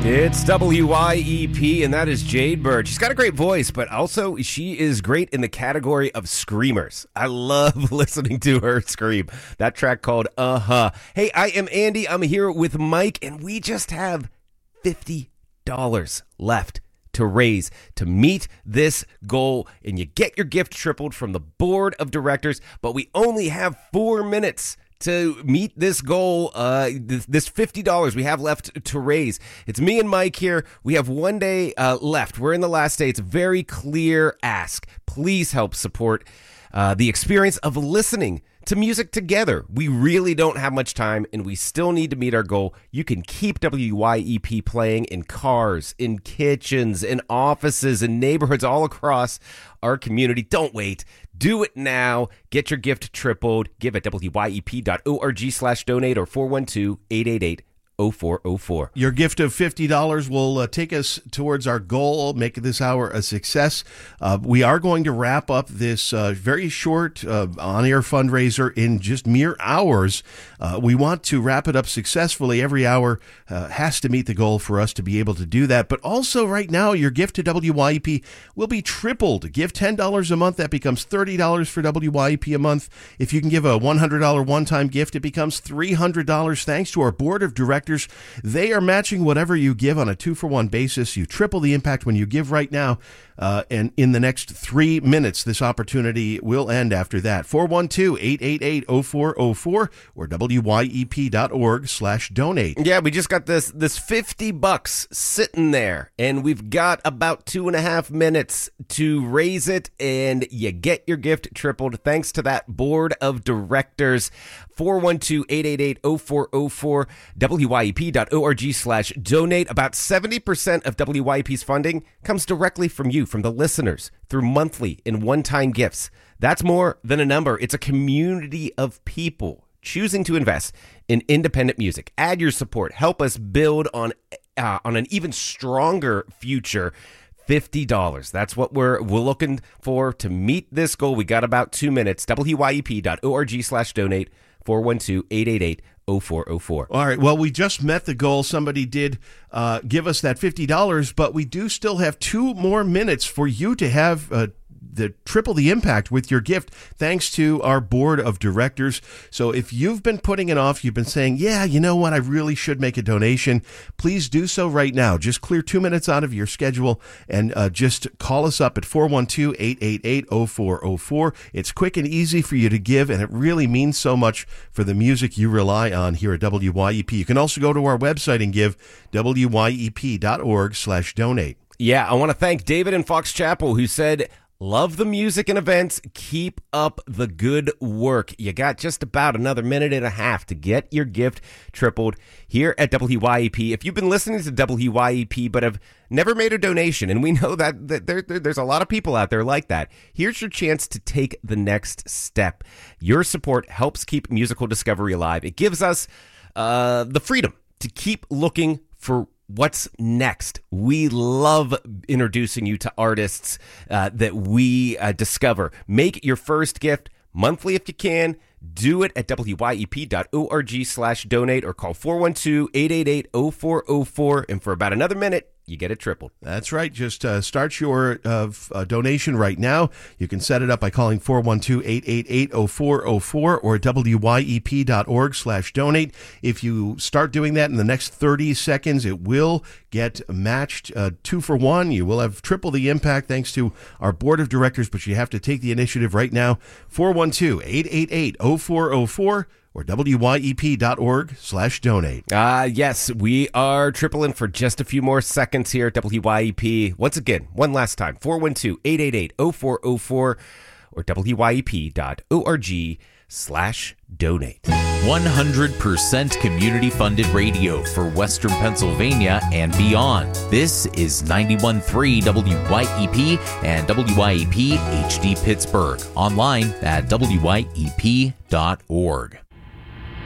It's WYEP, and that is Jade Bird. She's got a great voice, but also she is great in the category of screamers. I love listening to her scream. That track called Uh-Huh. Hey, I am Andy. I'm here with Mike, and we just have $50 left to raise to meet this goal, and you get your gift tripled from the board of directors, but we only have 4 minutes to meet this goal, this $50 we have left to raise. It's me and Mike here. We have 1 day left. We're in the last day. It's a very clear ask. Please help support the experience of listening to music together. We really don't have much time, and we still need to meet our goal. You can keep WYEP playing in cars, in kitchens, in offices, in neighborhoods all across our community. Don't wait. Do it now. Get your gift tripled. Give at WYEP.org/donate or 412-888-0404. Your gift of $50 will take us towards our goal, make this hour a success. We are going to wrap up this very short on-air fundraiser in just mere hours. We want to wrap it up successfully. Every hour has to meet the goal for us to be able to do that. But also right now, your gift to WYEP will be tripled. Give $10 a month. That becomes $30 for WYEP a month. If you can give a $100 one-time gift, it becomes $300 thanks to our board of directors. They are matching whatever you give on a 2-for-1 basis. You triple the impact when you give right now. And in the next 3 minutes, this opportunity will end after that. 412-888-0404 or WYEP.org/donate. Yeah, we just got this $50 sitting there, and we've got about 2.5 minutes to raise it, and you get your gift tripled thanks to that board of directors. 412-888-0404, WYEP.org/donate. About 70% of WYEP's funding comes directly from you, from the listeners, through monthly and one-time gifts. That's more than a number. It's a community of people choosing to invest in independent music. Add your support. Help us build on an even stronger future. $50. That's what we're looking for to meet this goal. We got about 2 minutes. WYEP.org/donate. 412-888-0404. All right. Well, we just met the goal. Somebody did give us that $50, but we do still have 2 more minutes for you to have triple the impact with your gift, thanks to our board of directors. So if you've been putting it off, you've been saying, yeah, you know what, I really should make a donation, please do so right now. Just clear 2 minutes out of your schedule and just call us up at 412-888-0404. It's quick and easy for you to give, and it really means so much for the music you rely on here at WYEP. You can also go to our website and give, WYEP.org/donate. Yeah, I want to thank David in Fox Chapel, who said, love the music and events. Keep up the good work. You got just about another minute and a half to get your gift tripled here at WYEP. If you've been listening to WYEP but have never made a donation, and we know that there's a lot of people out there like that, here's your chance to take the next step. Your support helps keep musical discovery alive. It gives us the freedom to keep looking for what's next. We love introducing you to artists that we discover. Make your first gift monthly if you can. Do it at WYEP.org/donate or call 412-888-0404. And for about another minute, you get it tripled. That's right. Just start your donation right now. You can set it up by calling 412-888-0404 or WYEP.org/donate. If you start doing that in the next 30 seconds, it will get matched 2-for-1. You will have triple the impact thanks to our board of directors, but you have to take the initiative right now. 412-888-0404 or WYEP.org/donate. Yes, we are tripling for just a few more seconds here at WYEP. Once again, one last time, 412-888-0404 or WYEP.org/donate. 100% community-funded radio for Western Pennsylvania and beyond. This is 91.3 WYEP and WYEP HD Pittsburgh. Online at WYEP.org.